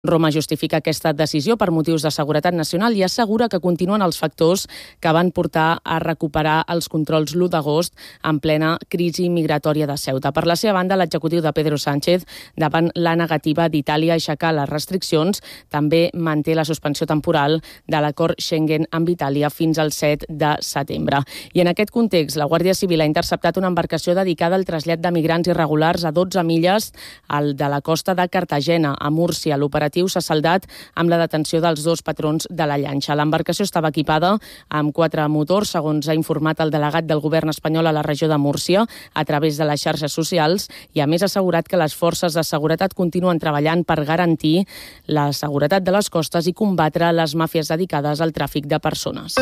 Roma justifica aquesta decisió per motius de seguretat nacional i assegura que continuen els factors que van portar a recuperar els controls l'1 d'agost en plena crisi migratòria de Ceuta. Per la seva banda, l'executiu de Pedro Sánchez, davant la negativa d'Itàlia a aixecar les restriccions, també manté la suspensió temporal de l'acord Schengen amb Itàlia fins al 7 de setembre. I en aquest context, la Guàrdia Civil ha interceptat una embarcació dedicada al trasllat de migrants irregulars a 12 milles de la costa de Cartagena, a Múrcia. L'operatiu s'ha saldat amb la detenció dels 2 patrons de la llanxa. L'embarcació estava equipada amb 4 motors, segons ha informat el delegat del govern espanyol a la regió de Múrcia, a través de les xarxes socials, i a més ha assegurat que les forces de seguretat continuen treballant per garantir la seguretat de les costes i combatre les màfies dedicades al tràfic de persones.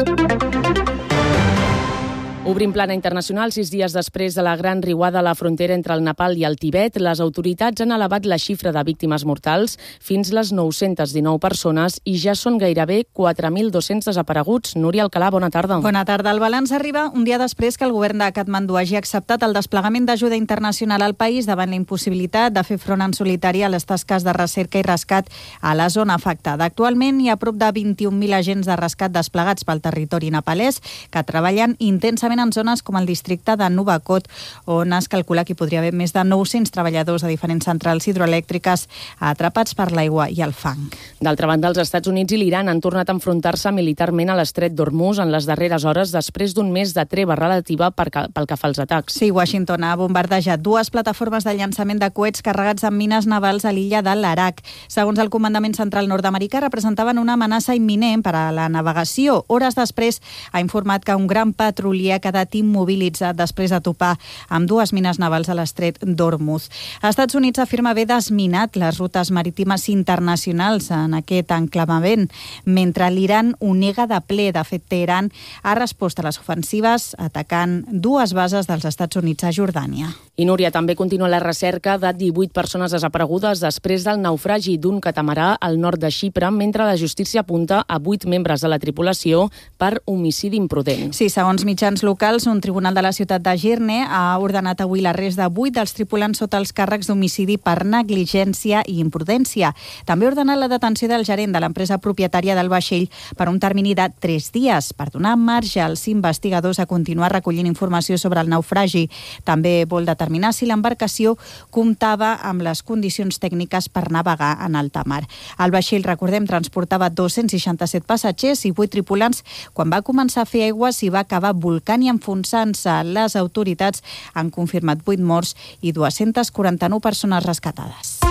Obrim plana internacional 6 dies després de la gran riuada a la frontera entre el Nepal i el Tibet. Les autoritats han elevat la xifra de víctimes mortals fins les 919 persones i ja són gairebé 4.200 desapareguts. Núria Alcalà, bona tarda. Bona tarda. El balanç arriba un dia després que el govern de Katmandú hagi acceptat el desplegament d'ajuda internacional al país davant la impossibilitat de fer front en solitari a les tasques de recerca i rescat a la zona afectada. Actualment hi ha prop de 21.000 agents de rescat desplegats pel territori nepalès que treballen intensament en zones com el districte de Nuwakot, on es calcula que hi podria haver més de 900 treballadors de diferents centrals hidroelèctriques atrapats per l'aigua i el fang. D'altra banda, els Estats Units i l'Iran han tornat a enfrontar-se militarment a l'estret d'Hormuz en les darreres hores després d'un mes de treva relativa pel que fa als atacs. Sí, Washington ha bombardejat 2 plataformes de llançament de coets carregats amb mines navals a l'illa de l'Arak. Segons el Comandament Central nord-americà, representaven una amenaça imminent per a la navegació. Hores després ha informat que un gran petrolier ha quedat immobilitzat després de topar amb 2 mines navals a l'estret d'Hormuz. Els Estats Units afirma haver desminat les rutes marítimes internacionals en aquest enclavament, mentre l'Iran ho nega de ple. De fet, Teheran ha respost a les ofensives atacant 2 bases dels Estats Units a Jordània. I Núria, també continua la recerca de 18 persones desaparegudes després del naufragi d'un catamarà al nord de Xipre, mentre la justícia apunta a 8 membres de la tripulació per homicidi imprudent. Sí, segons mitjans locals, un tribunal de la ciutat de Girne ha ordenat avui l'arrest de 8 dels tripulants sota els càrrecs d'homicidi per negligència i imprudència. També ha ordenat la detenció del gerent de l'empresa propietària del vaixell per un termini de 3 dies per donar marge als investigadors a continuar recollint informació sobre el naufragi. També vol determinar si l'embarcació comptava amb les condicions tècniques per navegar en alta mar. El vaixell, recordem, transportava 267 passatgers i 8 tripulants. Quan va començar a fer aigua s'hi va acabar volcant i enfonsant-se. Les autoritats han confirmat 8 morts i 249 persones rescatades.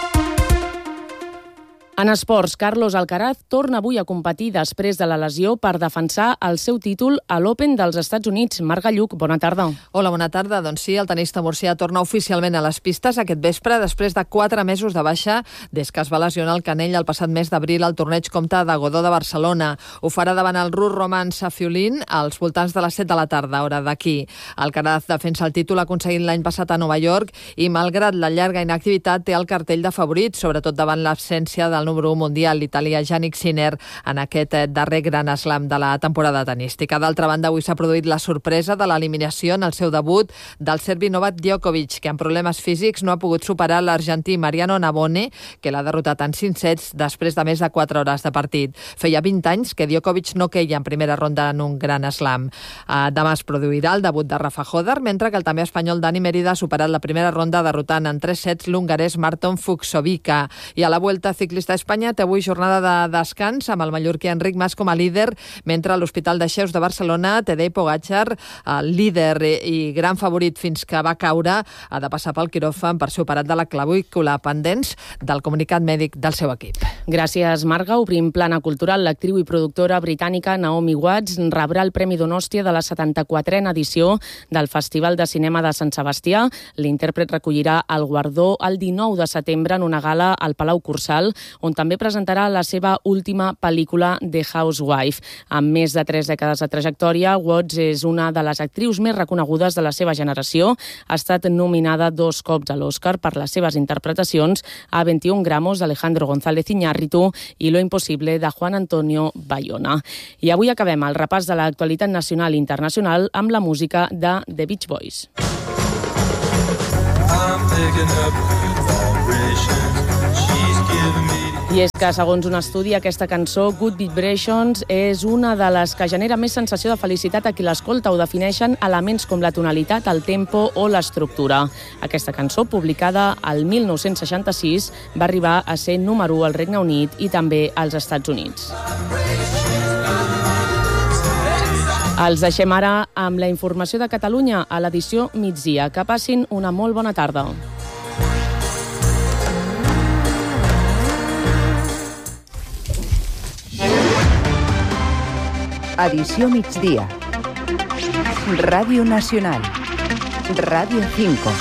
En esports, Carlos Alcaraz torna avui a competir després de la lesió per defensar el seu títol a l'Open dels Estats Units. Marc Galluc, bona tarda. Hola, bona tarda. Doncs sí, el tenista murcià torna oficialment a les pistes aquest vespre després de 4 mesos de baixa des que es va lesionar el canell el passat mes d'abril al torneig Comte de Godó de Barcelona. Ho farà davant el rus Roman Safiullin als voltants de les 7 de la tarda, hora d'aquí. Alcaraz defensa el títol aconseguit l'any passat a Nova York i, malgrat la llarga inactivitat, té el cartell de favorit, sobretot davant l'absència del número 1 mundial, l'italià Jannik Sinner, en aquest darrer gran slam de la temporada tenística. D'altra banda, avui s'ha produït la sorpresa de l'eliminació en el seu debut del serbi Novak Djokovic, que amb problemes físics no ha pogut superar l'argentí Mariano Navone, que l'ha derrotat en 5 sets després de més de 4 hores de partit. Feia 20 anys que Djokovic no queia en primera ronda en un gran slam. Demà es produirà el debut de Rafa Hodar, mentre que el també espanyol Dani Mérida ha superat la primera ronda derrotant en 3 sets l'hongarès Marton Fucsovica. I a la Vuelta Ciclista Espanya té avui jornada de descans amb el mallorquí Enric Mas com a líder, mentre l'Hospital de Xeus de Barcelona, Tadej Pogačar, el líder i gran favorit fins que va caure, ha de passar pel quiròfan per ser operat de la clavícula, pendents del comunicat mèdic del seu equip. Gràcies, Marga. Obrim plana cultural. L'actriu i productora britànica Naomi Watts rebrà el Premi Donòstia de la 74a edició del Festival de Cinema de Sant Sebastià. L'intèrpret recollirà el guardó el 19 de setembre en una gala al Palau Cursal, on també presentarà la seva última pel·lícula The Housewife. Amb més de 3 dècades de trajectòria, Watts és una de les actrius més reconegudes de la seva generació. Ha estat nominada 2 cops a l'Oscar per les seves interpretacions a 21 gramos d'Alejandro González Iñárritu i Lo imposible de Juan Antonio Bayona. I avui acabem el repàs de l'actualitat nacional i internacional amb la música de The Beach Boys. I'm picking up good vibrations. She's giving me I és que, segons un estudi, aquesta cançó, Good Vibrations, és una de les que genera més sensació de felicitat a qui l'escolta. Ho defineixen elements com la tonalitat, el tempo o l'estructura. Aquesta cançó, publicada al 1966, va arribar a ser número 1 al Regne Unit i també als Estats Units. Els deixem ara amb la informació de Catalunya a l'edició migdia. Que passin una molt bona tarda. Edició migdia. Ràdio Nacional. Ràdio 5.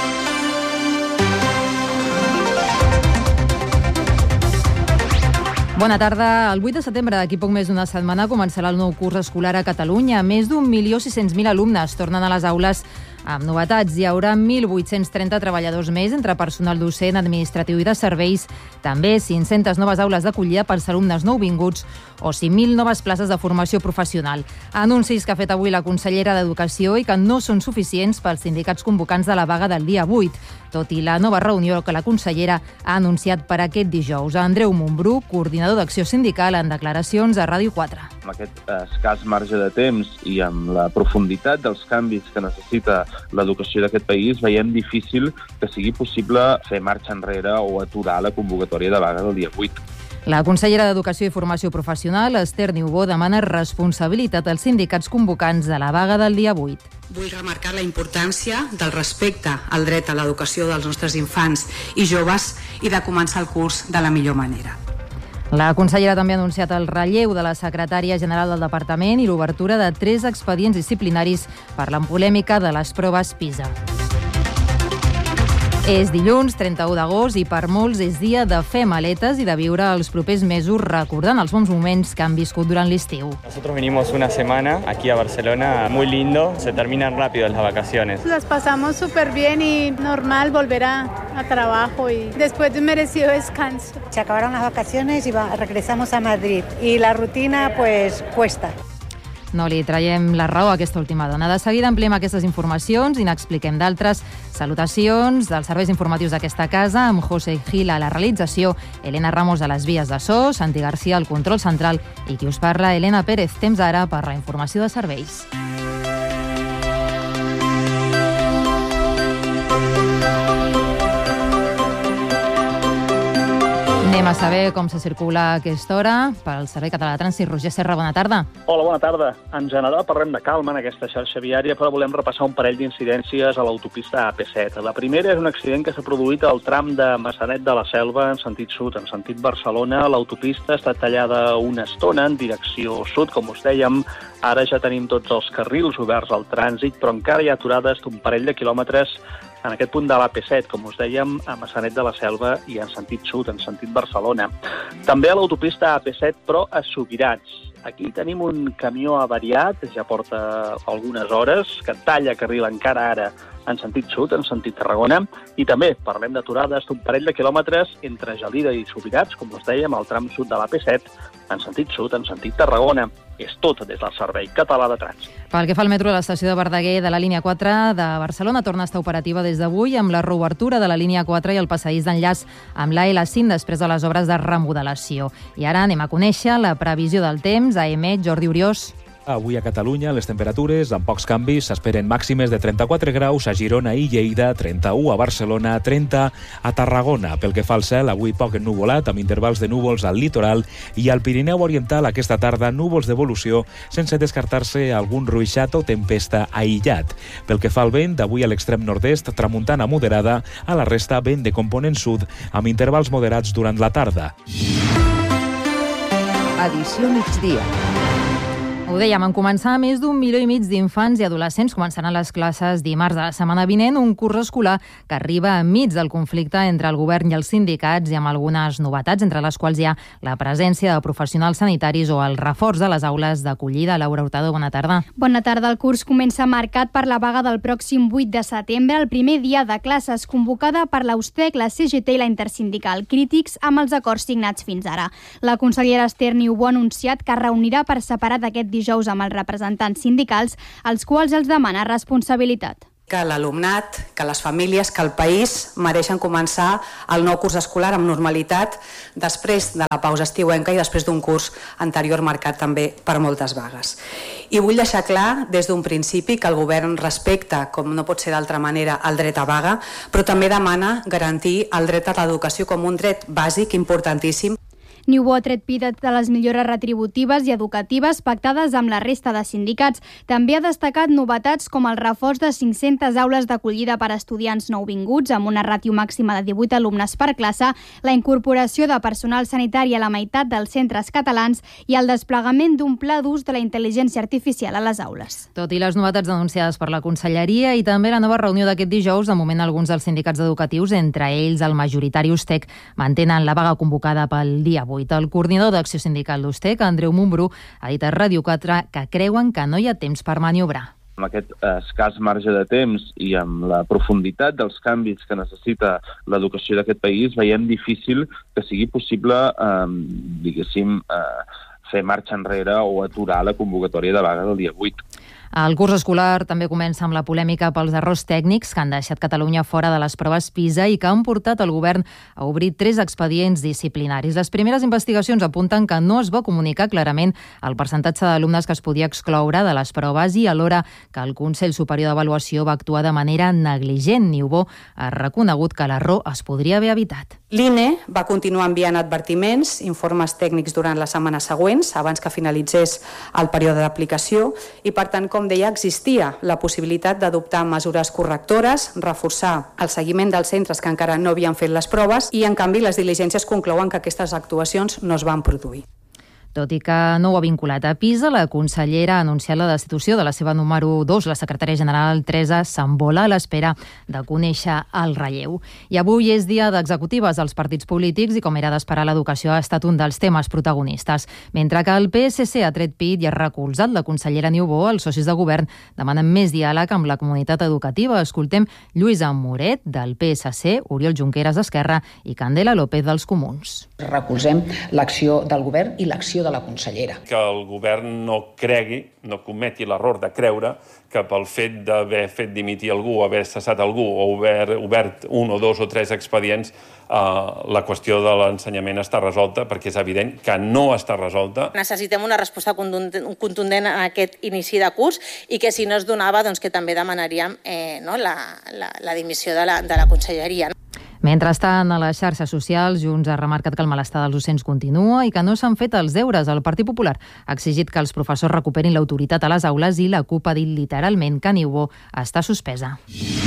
Bona tarda. El 8 de setembre, d'aquí poc més d'una setmana, començarà el nou curs escolar a Catalunya. Més d'1.600.000 alumnes tornen a les aules amb novetats. Hi haurà 1.830 treballadors més entre personal docent, administratiu i de serveis. També 500 noves aules d'acollida pels alumnes nouvinguts o 5.000 noves places de formació professional. Anuncis que ha fet avui la consellera d'Educació i que no són suficients pels sindicats convocants de la vaga del dia 8, tot i la nova reunió que la consellera ha anunciat per aquest dijous. Andreu Montbrú, coordinador d'Acció Sindical, en declaracions a Ràdio 4. Amb aquest escàs marge de temps i amb la profunditat dels canvis que necessita l'educació d'aquest país, veiem difícil que sigui possible fer marxa enrere o aturar la convocatòria de vaga del dia 8. La consellera d'Educació i Formació Professional, Esther Niubó, demana responsabilitat als sindicats convocants de la vaga del dia 8. Vull remarcar la importància del respecte al dret a l'educació dels nostres infants i joves i de començar el curs de la millor manera. La consellera també ha anunciat el relleu de la secretària general del departament i l'obertura de 3 expedients disciplinaris per la polèmica de les proves PISA. És dilluns, 31 d'agost, i per molts és dia de fer maletes i de viure els propers mesos recordant els bons moments que han viscut durant l'estiu. Nosotros vinimos una semana aquí a Barcelona, muy lindo, se terminan rápido las vacaciones. Las pasamos súper bien y normal volver a trabajo y después de un merecido descanso. Se acabaron las vacaciones y regresamos a Madrid y la rutina pues cuesta. No li traiem la raó a aquesta última dona. De seguida ampliem aquestes informacions i n'expliquem d'altres. Salutacions dels serveis informatius d'aquesta casa, amb José Gil a la realització, Elena Ramos a les vies de so, Santi García al control central i qui us parla, Elena Pérez. Temps ara per la informació de serveis. Anem a saber com se circula a aquesta hora pel Servei Català de Trànsit. Roger Serra, bona tarda. Hola, bona tarda. En general parlem de calma en aquesta xarxa viària, però volem repassar un parell d'incidències a l'autopista AP7. La primera és un accident que s'ha produït al tram de Massanet de la Selva en sentit sud, en sentit Barcelona. L'autopista ha estat tallada una estona en direcció sud, com us dèiem. Ara ja tenim tots els carrils oberts al trànsit, però encara hi ha aturades d'un parell de quilòmetres en aquest punt de l'AP7, com us dèiem, a Massanet de la Selva i en sentit sud, en sentit Barcelona. També a l'autopista AP7, però a Subirats. Aquí tenim un camió avariat, ja porta algunes hores, que talla carril encara ara en sentit sud, en sentit Tarragona, i també parlem d'aturades d'un parell de quilòmetres entre Gelida i Subirats, com us dèiem, al tram sud de l'AP7, en sentit sud, en sentit Tarragona. És tot des del Servei Català de Trànsit. Pel que fa al metro, l'estació de Verdaguer de la línia 4 de Barcelona torna a estar operativa des d'avui amb la reobertura de la línia 4 i el passadís d'enllaç amb la L5 després de les obres de remodelació. I ara anem a conèixer la previsió del temps. A EMET, Jordi Oriós. Avui a Catalunya les temperatures amb pocs canvis s'esperen màximes de 34 graus a Girona i Lleida, 31 a Barcelona, 30 a Tarragona. Pel que fa al cel, avui poc ennuvolat amb intervals de núvols al litoral i al Pirineu Oriental aquesta tarda núvols d'evolució sense descartar-se algun ruixat o tempesta aïllat. Pel que fa al vent, d'avui a l'extrem nord-est, tramuntana moderada, a la resta vent de component sud amb intervals moderats durant la tarda. Edició migdia. Ho dèiem, en començar, més d'1,5 milió d'infants i adolescents començaran les classes dimarts de la setmana vinent, un curs escolar que arriba enmig del conflicte entre el govern i els sindicats i amb algunes novetats, entre les quals hi ha la presència de professionals sanitaris o el reforç de les aules d'acollida. Laura Hurtado, bona tarda. Bona tarda. El curs comença marcat per la vaga del pròxim 8 de setembre, el primer dia de classes, convocada per l'Austec, la CGT i la Intersindical, crítics amb els acords signats fins ara. La consellera Esther Niubó ha anunciat que reunirà per separat aquest dijous amb els representants sindicals, als quals els demana responsabilitat. Que l'alumnat, que les famílies, que el país mereixen començar el nou curs escolar amb normalitat després de la pausa estiuenca i després d'un curs anterior marcat també per moltes vagues. I vull deixar clar des d'un principi que el govern respecta, com no pot ser d'altra manera, el dret a vaga, però també demana garantir el dret a l'educació com un dret bàsic importantíssim. Niubó ha tret pit de les millores retributives i educatives pactades amb la resta de sindicats. També ha destacat novetats com el reforç de 500 aules d'acollida per a estudiants nouvinguts amb una ràtio màxima de 18 alumnes per classe, la incorporació de personal sanitari a la meitat dels centres catalans i el desplegament d'un pla d'ús de la intel·ligència artificial a les aules. Tot i les novetats denunciades per la Conselleria i també la nova reunió d'aquest dijous, de moment alguns dels sindicats educatius, entre ells el majoritari USTEC, mantenen la vaga convocada pel dia 8. El coordinador d'Acció Sindical d'USTEC, Andreu Montbrú, ha dit a Ràdio 4 que creuen que no hi ha temps per maniobrar. Amb aquest escàs marge de temps i amb la profunditat dels canvis que necessita l'educació d'aquest país, veiem difícil que sigui possible, fer marxa enrere o aturar la convocatòria de vaga del dia 8. El curs escolar també comença amb la polèmica pels errors tècnics que han deixat Catalunya fora de les proves PISA i que han portat el govern a obrir 3 expedients disciplinaris. Les primeres investigacions apunten que no es va comunicar clarament el percentatge d'alumnes que es podia excloure de les proves i alhora que el Consell Superior d'Avaluació va actuar de manera negligent. Niubó ha reconegut que l'error es podria haver evitat. L'INE va continuar enviant advertiments, informes tècnics durant les setmanes següents, abans que finalitzés el període d'aplicació, i per tant, com deia, existia la possibilitat d'adoptar mesures correctores, reforçar el seguiment dels centres que encara no havien fet les proves i, en canvi, les diligències conclouen que aquestes actuacions no es van produir. Tot i que no ho ha vinculat a PISA, la consellera ha anunciat la destitució de la seva número 2, la secretària general Teresa Sambola, a l'espera de conèixer el relleu. I avui és dia d'executives dels partits polítics i, com era d'esperar, l'educació ha estat un dels temes protagonistes. Mentre que el PSC ha tret pit i ha recolzat la consellera Niubó, els socis de govern demanen més diàleg amb la comunitat educativa. Escoltem Lluïsa Moret, del PSC, Oriol Junqueras, d'Esquerra, i Candela López, dels Comuns. Recolzem l'acció del govern i l'acció de la consellera. Que el govern no no cometi l'error de creure que pel fet d'haver fet dimitir algú, haver cessat algú o obert 1 o 2 o 3 expedients, la qüestió de l'ensenyament està resolta, perquè és evident que no està resolta. Necessitem una resposta contundent a aquest inici de curs i que si no es donava, doncs que també demanaríem la dimissió de la conselleria. Mentrestant, a les xarxes socials, Junts ha remarcat que el malestar dels docents continua i que no s'han fet els deures. El Partit Popular ha exigit que els professors recuperin l'autoritat a les aules i la CUP ha dit literalment que Niubó està suspesa.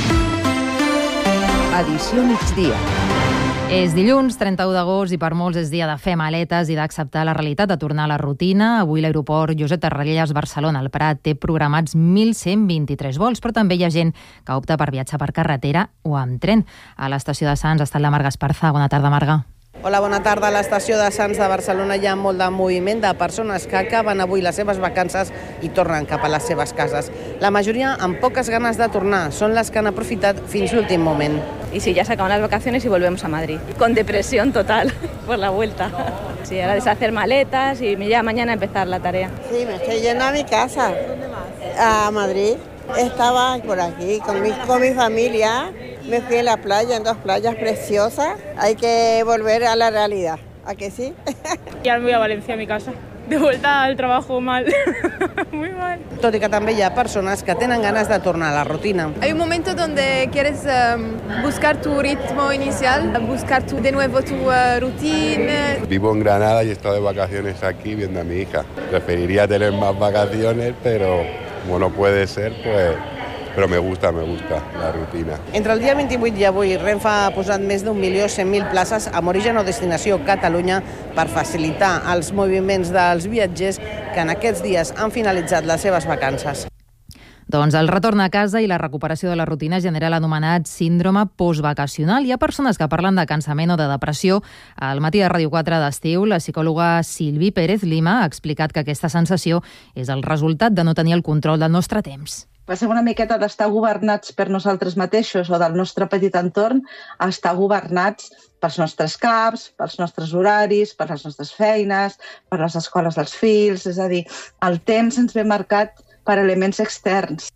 Edició migdia. És dilluns, 31 d'agost, i per molts és dia de fer maletes i d'acceptar la realitat, de tornar a la rutina. Avui l'aeroport Josep Tarradellas Barcelona, al Prat, té programats 1.123 vols, però també hi ha gent que opta per viatjar per carretera o amb tren. A l'estació de Sants està la Marga Esparza. Bona tarda, Marga. Hola, bona tarda. A l'estació de Sants de Barcelona hi ha molt de moviment de persones que acaben avui les seves vacances i tornen cap a les seves cases. La majoria amb poques ganes de tornar, són les que han aprofitat fins l'últim moment. Y sí, ya se acaban las vacaciones y volvemos a Madrid. Con depresión total por la vuelta. Sí, ahora deshacer maletas y ya mañana empezar la tarea. Sí, me estoy yendo a mi casa. ¿Dónde vas? A Madrid. Estaba por aquí con mi familia. Me fui a la playa, en 2 playas preciosas. Hay que volver a la realidad. ¿A que sí? Ya me voy a Valencia, a mi casa. De vuelta al trabajo mal. Muy mal. Tot i que també hi ha persones que tenen ganes de tornar a la rutina. Hay un momento donde quieres buscar tu ritmo inicial, buscar de nuevo tu rutina. Vivo en Granada y he estado de vacaciones aquí viendo a mi hija. Preferiría tener más vacaciones, pero como no puede ser, pues... Però me gusta la rutina. Entre el dia 28 i avui, Renfe ha posat més d'1.100.000 places amb origen o destinació Catalunya per facilitar els moviments dels viatgers que en aquests dies han finalitzat les seves vacances. Doncs el retorn a casa i la recuperació de la rutina genera l'anomenat síndrome postvacacional. Hi ha persones que parlen de cansament o de depressió. Al matí de Ràdio 4 d'estiu, la psicòloga Silvi Pérez Lima ha explicat que aquesta sensació és el resultat de no tenir el control del nostre temps. Passem una miqueta d'estar governats per nosaltres mateixos o del nostre petit entorn a estar governats pels nostres caps, pels nostres horaris, per les nostres feines, per les escoles dels fills. És a dir, el temps ens ve marcat per elements externs.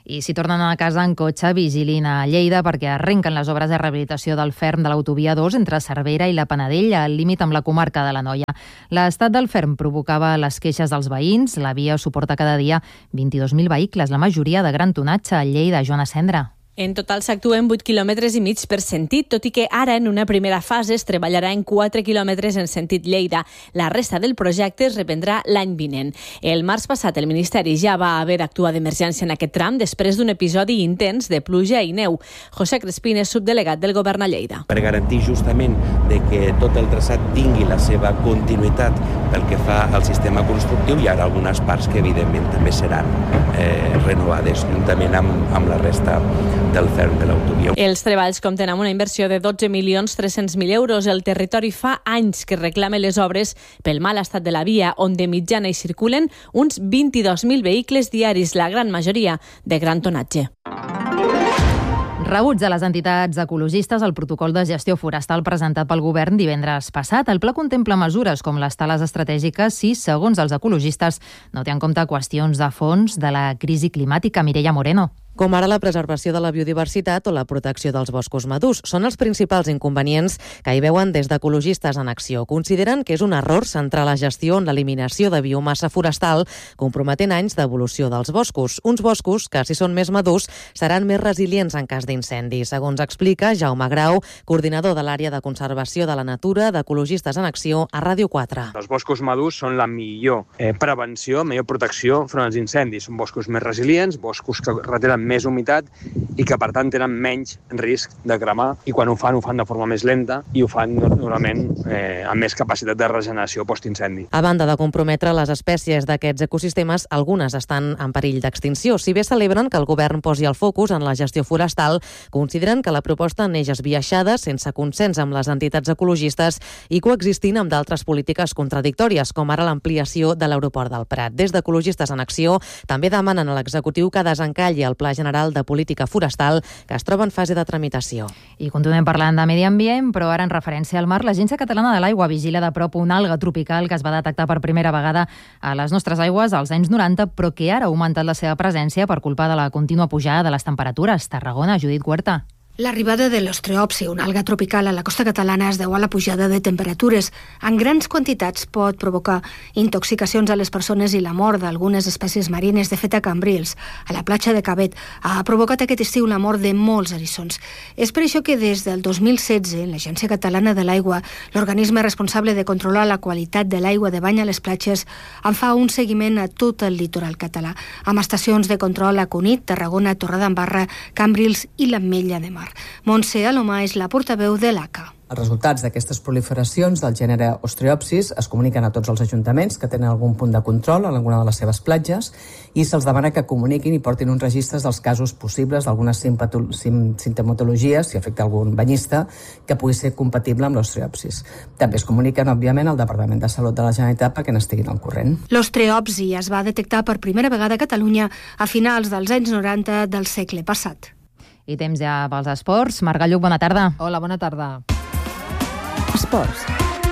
I si tornen a casa en cotxe, vigilin a Lleida perquè arrenquen les obres de rehabilitació del ferm de l'autovia 2 entre Cervera i la Panadella, al límit amb la comarca de l'Anoia. L'estat del ferm provocava les queixes dels veïns. La via suporta cada dia 22.000 vehicles, la majoria de gran tonatge. A Lleida, Joana Cendra. En total s'actuen 8,5 quilòmetres per sentit, tot i que ara, en una primera fase, es treballarà en 4 quilòmetres en sentit Lleida. La resta del projecte es reprendrà l'any vinent. El març passat, el Ministeri ja va haver d'actuar d'emergència en aquest tram després d'un episodi intens de pluja i neu. José Crespín és subdelegat del Govern a Lleida. Per garantir justament de que tot el traçat tingui la seva continuïtat pel que fa al sistema constructiu, hi ha algunes parts que, evidentment, també seran renovades, juntament amb la resta del ferm de l'autovia. Els treballs compten amb una inversió de 12.300.000 euros. El territori fa anys que reclama les obres pel mal estat de la via, on de mitjana hi circulen uns 22.000 vehicles diaris, la gran majoria de gran tonatge. Rebuig de les entitats ecologistes al protocol de gestió forestal presentat pel govern divendres passat. El pla contempla mesures com les tales estratègiques si, segons els ecologistes, no té en compte qüestions de fons de la crisi climàtica. Mireia Moreno. Com ara la preservació de la biodiversitat o la protecció dels boscos madurs. Són els principals inconvenients que hi veuen des d'Ecologistes en Acció. Consideren que és un error centrar la gestió en l'eliminació de biomassa forestal, comprometent anys d'evolució dels boscos. Uns boscos que, si són més madurs, seran més resilients en cas d'incendi. Segons explica Jaume Grau, coordinador de l'àrea de conservació de la natura d'Ecologistes en Acció a Ràdio 4. Els boscos madurs són la millor prevenció, millor protecció front als incendis. Són boscos més resilients, boscos que retenen més humitat i que, per tant, tenen menys risc de cremar, i quan ho fan de forma més lenta i ho fan normalment amb més capacitat de regeneració post-incendi. A banda de comprometre les espècies d'aquests ecosistemes, algunes estan en perill d'extinció. Si bé celebren que el govern posi el focus en la gestió forestal, consideren que la proposta neix esbiaixada, sense consens amb les entitats ecologistes i coexistint amb d'altres polítiques contradictòries, com ara l'ampliació de l'aeroport del Prat. Des d'Ecologistes en Acció també demanen a l'executiu que desencalli el Pla General de Política Forestal, que es troba en fase de tramitació. I continuem parlant de medi ambient, però ara en referència al mar, l'Agència Catalana de l'Aigua vigila de prop una alga tropical que es va detectar per primera vegada a les nostres aigües als anys 90, però que ara ha augmentat la seva presència per culpa de la contínua pujada de les temperatures. Tarragona, Judit Huerta. L'arribada de l'ostreopsi, una alga tropical a la costa catalana, es deu a la pujada de temperatures. En grans quantitats pot provocar intoxicacions a les persones i la mort d'algunes espècies marines. De fet, a Cambrils, a la platja de Cabet, ha provocat aquest estiu la mort de molts eriçons. És per això que des del 2016, l'Agència Catalana de l'Aigua, l'organisme responsable de controlar la qualitat de l'aigua de bany a les platges, en fa un seguiment a tot el litoral català, amb estacions de control a Cunit, Tarragona, Torredembarra, Cambrils i l'Ametlla de Mar. Montse Alomà és la portaveu de l'ACA. Els resultats d'aquestes proliferacions del gènere Ostreopsis es comuniquen a tots els ajuntaments que tenen algun punt de control en alguna de les seves platges i se'ls demana que comuniquin i portin uns registres dels casos possibles d'algunes simptomatologies, si afecta algun banyista, que pugui ser compatible amb l'Ostreopsis. També es comuniquen, òbviament, al Departament de Salut de la Generalitat perquè n'estiguin al corrent. L'Ostreopsi es va detectar per primera vegada a Catalunya a finals dels anys 90 del segle passat. I temps ja pels esports. Marc Galluc, bona tarda. Hola, bona tarda. Esports.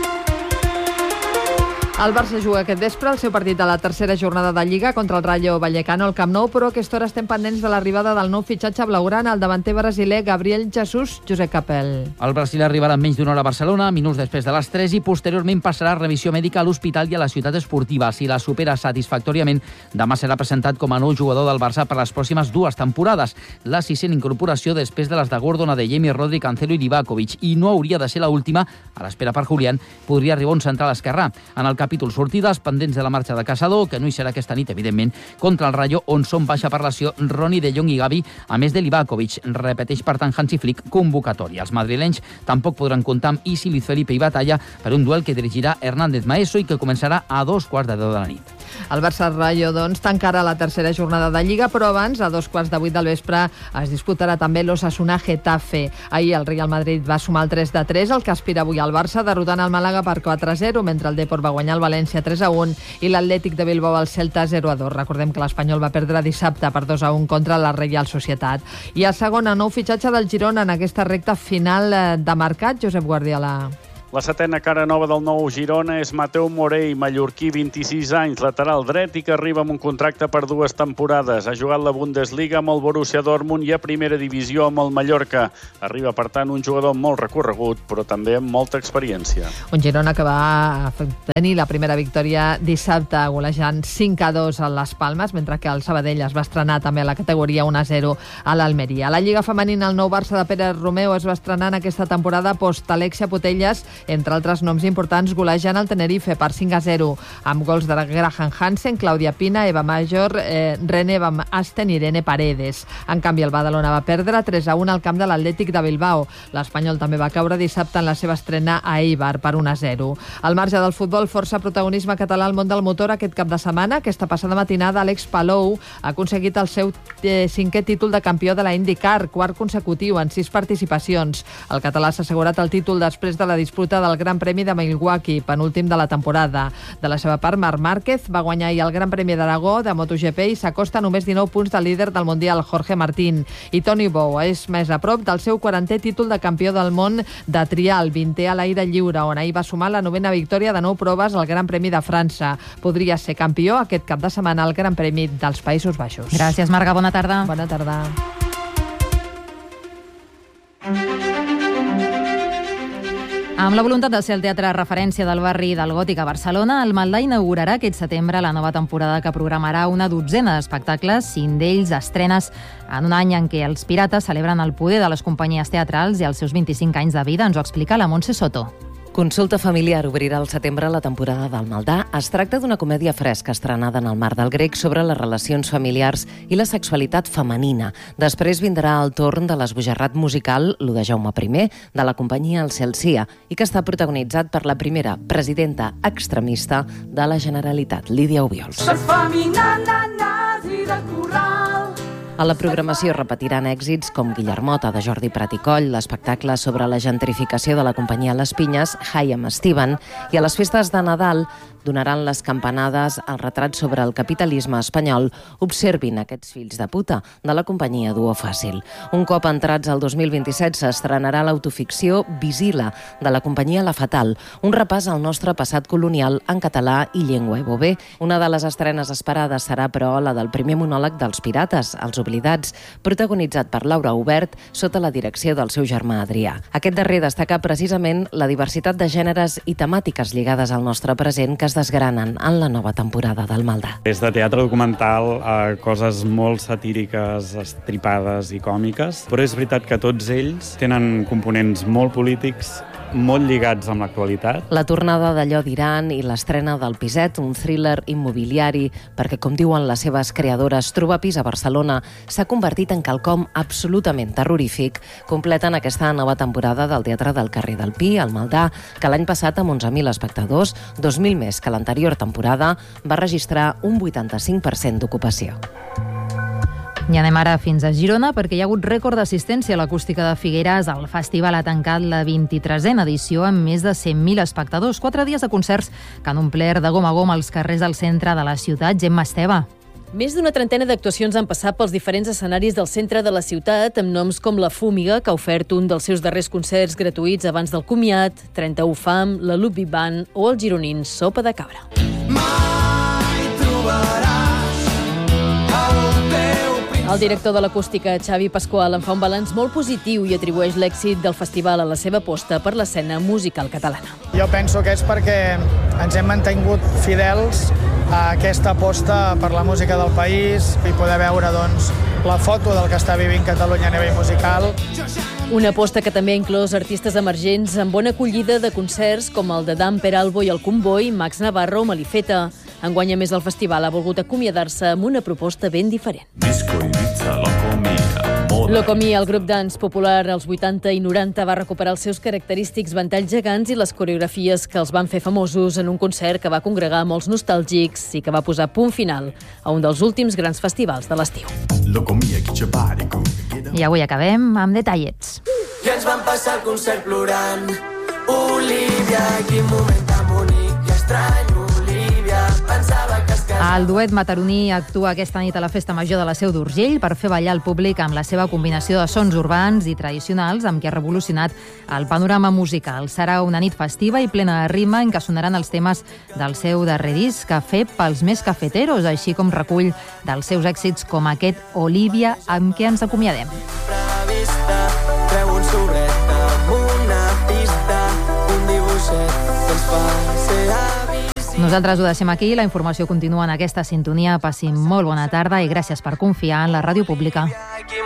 El Barça juga aquest vespre el seu partit de la tercera jornada de Lliga contra el Rayo Vallecano al Camp Nou, però a aquesta hora estem pendents de l'arribada del nou fitxatge blaugrana, el davanter brasiler Gabriel Jesus. Josep Capel. El brasiler arribarà en menys d'una hora a Barcelona, minuts després de les 3, i posteriorment passarà revisió mèdica a l'hospital i a la ciutat esportiva. Si la supera satisfactòriament, demà serà presentat com a nou jugador del Barça per les pròximes 2 temporades. La 6a incorporació després de les de Gordon, Adeyemi, Rodri, Cancelo i Livakovic, i no hauria de ser l'última. A l'espera per Julián podria arribar un central esquerrà. En el capítol sortides, pendents de la marxa de Caçador, que no hi serà aquesta nit, evidentment, contra el Rayo, on són baixa per lesió Ronny de Jong i Gavi, a més de Livakovic. Repeteix, per tant, Hansi Flick convocatòria. Els madrilenys tampoc podran comptar amb Isi, Luis Felipe i Batalla per un duel que dirigirà Hernández Maeso i que començarà a 2:15 de la nit. El Barça-Rayo, doncs, tancarà la tercera jornada de Lliga, però abans, a 7:15 del vespre, es disputarà també l'Osasuna-Getafe. Ahir el Real Madrid va sumar el 3-3, el que aspira avui al Barça, derrotant el Màlaga per 4-0, mentre el Depor va guanyar el València 3-1 i l'Atlètic de Bilbao al Celta 0-2. Recordem que l'Espanyol va perdre dissabte per 2-1 contra la Reial Societat. I a segona, nou fitxatge del Girona en aquesta recta final de mercat, Josep Guardiola. La setena cara nova del nou Girona és Mateu Morell, mallorquí, 26 anys, lateral dret i que arriba amb un contracte per 2 temporades. Ha jugat la Bundesliga amb el Borussia Dortmund i a primera divisió amb el Mallorca. Arriba, per tant, un jugador molt recorregut, però també amb molta experiència. Un Girona que va tenir la primera victòria dissabte golejant 5-2 a les Palmes, mentre que el Sabadell es va estrenar també a la categoria 1-0 a l'Almeria. A la Lliga Femenina, el nou Barça de Pérez Romeu es va estrenar en aquesta temporada post-Alexia Putellas, entre altres noms importants, golejant el Tenerife per 5-0, amb gols de Graham Hansen, Clàudia Pina, Eva Major, René Van Asten i Irene Paredes. En canvi, el Badalona va perdre 3-1 al camp de l'Atlètic de Bilbao. L'Espanyol també va caure dissabte en la seva estrena a Eibar per 1-0. Al marge del futbol, força protagonisme català al món del motor aquest cap de setmana. Aquesta passada matinada, Àlex Palou ha aconseguit el seu 5è títol de campió de la IndyCar, 4 consecutiu en 6 participacions. El català s'ha assegurat el títol després de la disputa del Gran Premi de Milwaukee, penúltim de la temporada. De la seva part, Marc Márquez va guanyar ahir el Gran Premi d'Aragó de MotoGP i s'acosta a només 19 punts del líder del Mundial, Jorge Martín. I Toni Bou és més a prop del seu 40è títol de campió del món de trial, 20è a l'aire lliure, on ahir va sumar la 9a victòria de 9 proves al Gran Premi de França. Podria ser campió aquest cap de setmana al Gran Premi dels Països Baixos. Gràcies, Marga. Bona tarda. Bona tarda. Amb la voluntat de ser el teatre de referència del barri del Gòtic a Barcelona, el Maldà inaugurarà aquest setembre la nova temporada que programarà una 12ena d'espectacles, 5 d'ells estrenes en un any en què els Pirates celebren el poder de les companyies teatrals i els seus 25 anys de vida. Ens ho explica la Montse Soto. Consulta familiar obrirà al setembre la temporada del Maldà. Es tracta d'una comèdia fresca estrenada en el Mar del Grec sobre les relacions familiars i la sexualitat femenina. Després vindrà el torn de l'esbojarrat musical, lo de Jaume I, de la companyia El Celsia, i que està protagonitzat per la primera presidenta extremista de la Generalitat, Lídia Obiols. A la programació repetiran èxits com Guillermota, de Jordi Prat i Coll, l'espectacle sobre la gentrificació de la companyia Les Pinyes, Hi amb Steven, i a les festes de Nadal donaran les campanades al retrat sobre el capitalisme espanyol Observin aquests fills de puta, de la companyia Duo Fàcil. Un cop entrats al 2027 s'estrenarà l'autoficció Visila, de la companyia La Fatal, un repàs al nostre passat colonial en català i llengua ebové. Una de les estrenes esperades serà, però, la del primer monòleg dels Pirates, Els Oblidats, protagonitzat per Laura Hubert sota la direcció del seu germà Adrià. Aquest darrer destaca precisament la diversitat de gèneres i temàtiques lligades al nostre present que es desgranen en la nova temporada del Maldà. És de teatre documental a coses molt satíriques, estripades i còmiques, però és veritat que tots ells tenen components molt polítics, molt lligats amb l'actualitat. La tornada d'Allò d'Iran i l'estrena del Piset, un thriller immobiliari, perquè, com diuen les seves creadores, trobar pis a Barcelona s'ha convertit en quelcom absolutament terrorífic, completen aquesta nova temporada del Teatre del Carrer del Pi, al Maldà, que l'any passat, amb 11.000 espectadors, 2.000 més que l'anterior temporada, va registrar un 85% d'ocupació. I anem ara fins a Girona, perquè hi ha hagut rècord d'assistència a l'Acústica de Figueres. El festival ha tancat la 23a edició amb més de 100.000 espectadors. 4 dies de concerts que han omplert de gom a gom els carrers del centre de la ciutat. Gemma Esteve. Més d'una trentena d'actuacions han passat pels diferents escenaris del centre de la ciutat, amb noms com La Fúmiga, que ha ofert un dels seus darrers concerts gratuïts abans del comiat, 31 Fam, la Lupi Band o els gironins Sopa de Cabra. Mai trobaràs el director de l'Acústica, Xavi Pasqual, en fa un balanç molt positiu i atribueix l'èxit del festival a la seva aposta per l'escena musical catalana. Jo penso que és perquè ens hem mantingut fidels a aquesta aposta per la música del país i poder veure, doncs, la foto del que està vivint Catalunya a nivell musical. Una aposta que també ha inclòs artistes emergents amb bona acollida de concerts com el de Dan Peralbo i el Comboi, Max Navarro o Malifeta. Enguany, a més, el festival ha volgut acomiadar-se amb una proposta ben diferent. Locomia, el grup dance popular als 80 i 90, va recuperar els seus característics ventalls gegants i les coreografies que els van fer famosos en un concert que va congregar molts nostàlgics i que va posar punt final a un dels últims grans festivals de l'estiu. I avui acabem amb detallets. I ens vam passar el concert plorant. Olivia, quin moment tan bonic i estrany, Olivia, pensava que es casava. El duet mataroní actua aquesta nit a la Festa Major de la Seu d'Urgell per fer ballar el públic amb la seva combinació de sons urbans i tradicionals amb què ha revolucionat el panorama musical. Serà una nit festiva i plena de ritme en què sonaran els temes del seu darrer disc, Cafè pels més cafeteros, així com recull dels seus èxits com aquest Olivia, amb què ens acomiadem. Treu un sobret amb una pista, un dibuixet que ens fa ser avis. Nosaltres ho deixem aquí, la informació continua en aquesta sintonia. Passin molt bona tarda i gràcies per confiar en la ràdio pública.